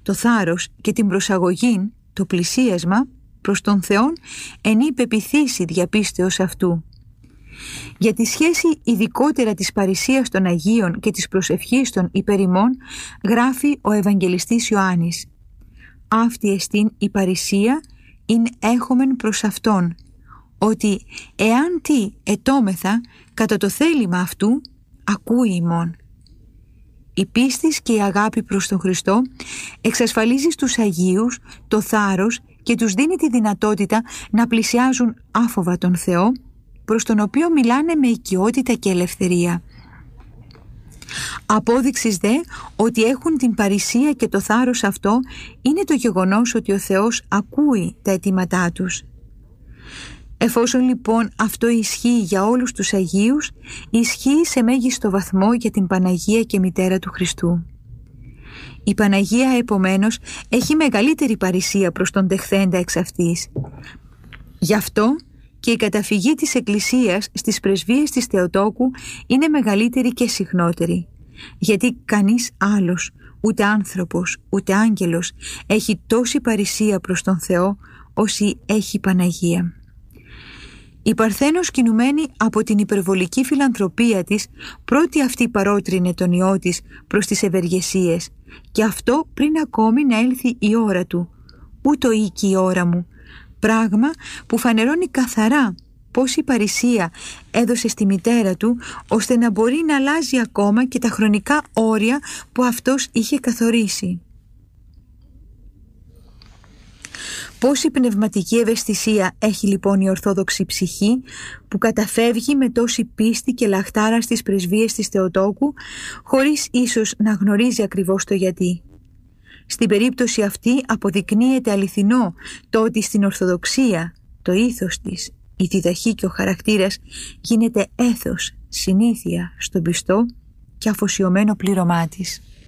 το θάρρος και την προσαγωγή, το πλησίασμα προς τον Θεόν εν υπεπιθύσει διαπίστεως αυτού. Για τη σχέση ειδικότερα της παρησίας των Αγίων και της προσευχής των υπέρ ημών γράφει ο Ευαγγελιστής Ιωάννης: «Αυτή εστίν η παρησία ειν έχομεν προς Αυτόν, ότι εάν τι ετόμεθα κατά το θέλημα Αυτού, ακούει ημών». Η πίστης και η αγάπη προς τον Χριστό εξασφαλίζει στους Αγίους το θάρρος και τους δίνει τη δυνατότητα να πλησιάζουν άφοβα τον Θεό, προς τον οποίο μιλάνε με οικειότητα και ελευθερία. Απόδειξης δε ότι έχουν την παρησία και το θάρρος αυτό είναι το γεγονός ότι ο Θεός ακούει τα αιτήματά τους. Εφόσον λοιπόν αυτό ισχύει για όλους τους Αγίους, ισχύει σε μέγιστο βαθμό για την Παναγία και Μητέρα του Χριστού. Η Παναγία επομένως έχει μεγαλύτερη παρησία προς τον τεχθέντα εξ αυτής. Γι' αυτό και η καταφυγή της Εκκλησίας στις πρεσβείες της Θεοτόκου είναι μεγαλύτερη και συχνότερη, γιατί κανείς άλλος, ούτε άνθρωπος, ούτε άγγελος, έχει τόση παρησία προς τον Θεό όσοι έχει η Παναγία. Η Παρθένος, κινουμένη από την υπερβολική φιλανθρωπία της, πρώτη αυτή παρότρινε τον Υιό της προς τις ευεργεσίες, και αυτό πριν ακόμη να έλθει η ώρα του. «Ούτω οίκη η ώρα μου», πράγμα που φανερώνει καθαρά πως η παρησία έδωσε στη μητέρα του ώστε να μπορεί να αλλάζει ακόμα και τα χρονικά όρια που αυτός είχε καθορίσει. Πόση πνευματική ευαισθησία έχει λοιπόν η Ορθόδοξη ψυχή που καταφεύγει με τόση πίστη και λαχτάρα στις πρεσβείες της Θεοτόκου, χωρίς ίσως να γνωρίζει ακριβώς το γιατί. Στην περίπτωση αυτή αποδεικνύεται αληθινό το ότι στην Ορθοδοξία το ήθος της, η διδαχή και ο χαρακτήρας γίνεται έθος, συνήθεια στον πιστό και αφοσιωμένο πλήρωμά της.